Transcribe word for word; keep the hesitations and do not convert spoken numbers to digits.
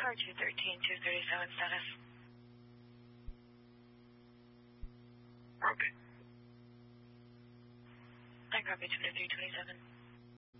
car two thirteen, two thirty-seven status. Copy. I copy twenty-three twenty-seven.